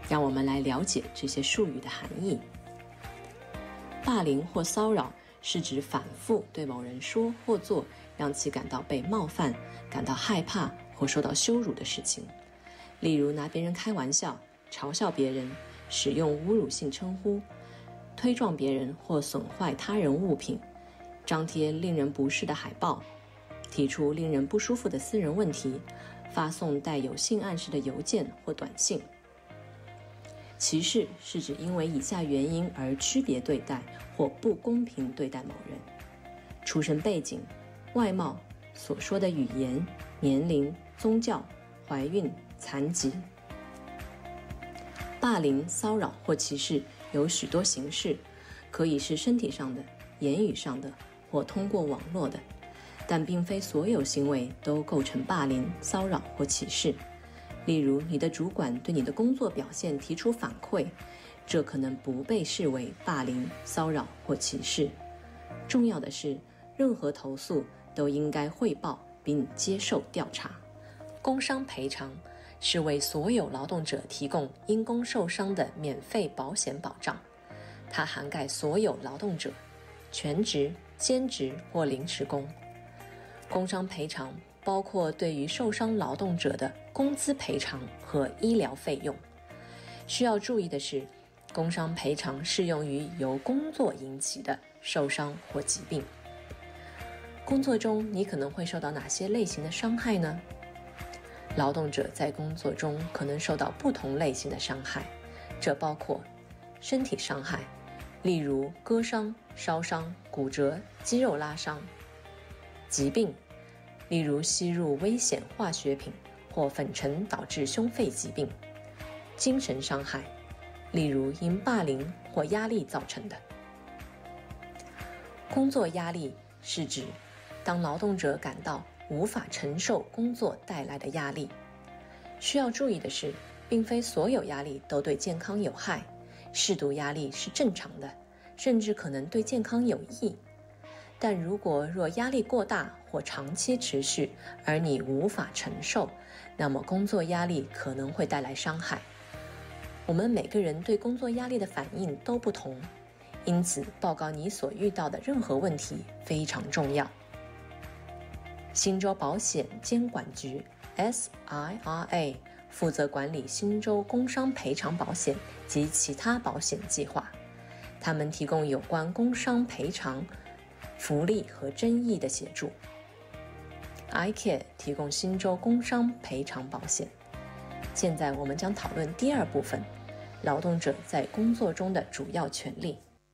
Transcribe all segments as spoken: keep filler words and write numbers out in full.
让我们来了解这些术语的含义。霸凌或骚扰是指反复对某人说或做让其感到被冒犯、感到害怕或受到羞辱的事情，例如拿别人开玩笑、嘲笑别人、使用侮辱性称呼、推撞别人或损坏他人物品、张贴令人不适的海报、提出令人不舒服的私人问题、发送带有性暗示的邮件或短信。歧视是指因为以下原因而区别对待或不公平对待某人：出身背景、外貌、所说的语言、年龄、宗教、怀孕、残疾。霸凌、骚扰或歧视有许多形式，可以是身体上的、言语上的或通过网络的，但并非所有行为都构成霸凌、骚扰或歧视。例如，你的主管对你的工作表现提出反馈，这可能不被视为霸凌、骚扰或歧视。重要的是，任何投诉都应该汇报并接受调查。工伤赔偿是为所有劳动者提供因工受伤的免费保险保障，它涵盖所有劳动者，全职、兼职或临时工。工伤赔偿包括对于受伤劳动者的工资赔偿和医疗费用。需要注意的是，工伤赔偿适用于由工作引起的受伤或疾病。工作中你可能会受到哪些类型的伤害呢？劳动者在工作中可能受到不同类型的伤害，这包括身体伤害，例如割伤、烧伤、骨折、肌肉拉伤；疾病，例如吸入危险化学品或粉尘导致胸肺疾病；精神伤害，例如因霸凌或压力造成的。工作压力是指当劳动者感到无法承受工作带来的压力。需要注意的是，并非所有压力都对健康有害，适度压力是正常的，甚至可能对健康有益。但如果若压力过大或长期持续，而你无法承受，那么工作压力可能会带来伤害。我们每个人对工作压力的反应都不同，因此报告你所遇到的任何问题非常重要。新州保险监管局 S I R A 负责管理新州工伤赔偿保险及其他保险计划，他们提供有关工伤赔偿、福利和争议的协助。I C A R E 提供新州工伤赔偿保险。现在我们将讨论第二部分，劳动者在工作中的主要权利。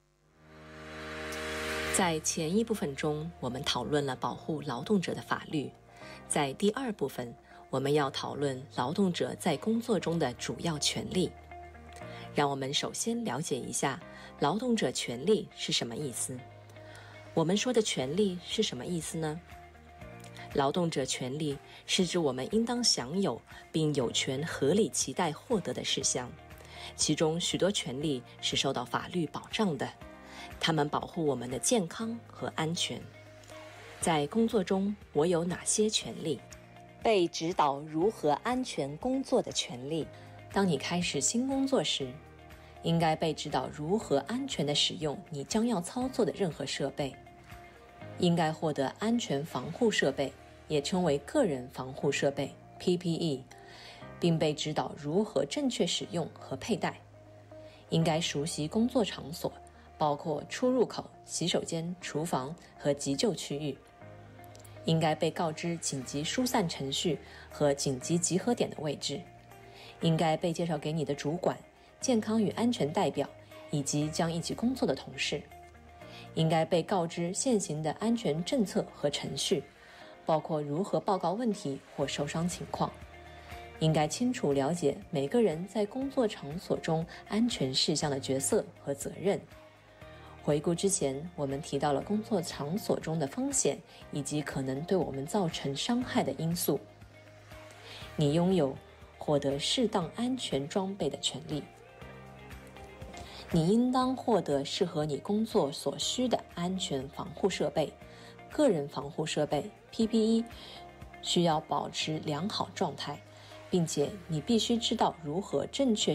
在前一部分中，我们讨论了保护劳动者的法律。在第二部分，我们要讨论劳动者在工作中的主要权利。让我们首先了解一下劳动者权利是什么意思。我们说的权利是什么意思呢？劳动者权利是指我们应当享有并有权合理期待获得的事项，其中许多权利是受到法律保障的，它们保护我们的健康和安全。在工作中，我有哪些权利？被指导如何安全工作的权利。当你开始新工作时，应该被指导如何安全地使用你将要操作的任何设备。应该获得安全防护设备，也称为个人防护设备 P P E， 并被指导如何正确使用和佩戴。应该熟悉工作场所，包括出入口、洗手间、厨房和急救区域。应该被告知紧急疏散程序和紧急集合点的位置。应该被介绍给你的主管、健康与安全代表以及将一起工作的同事。应该被告知现行的安全政策和程序，包括如何报告问题或受伤情况。应该清楚了解每个人在工作场所中安全事项的角色和责任。回顾之前，我们提到了工作场所中的风险以及可能对我们造成伤害的因素。你拥有获得适当安全装备的权利。你应当获得适合你工作所需的安全防护设备。个人防护设备 P P E 需要保持良好状态，并且你必须知道如何正确